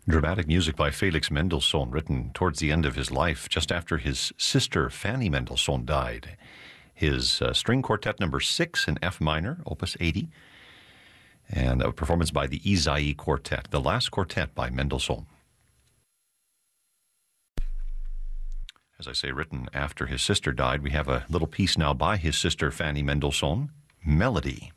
Dramatic music by Felix Mendelssohn, written towards the end of his life, just after his sister Fanny Mendelssohn died. His string quartet number 6 in F minor, opus 80, and a performance by the Izaïe Quartet, the last quartet by Mendelssohn. As I say, written after his sister died, we have a little piece now by his sister Fanny Mendelssohn, Melody.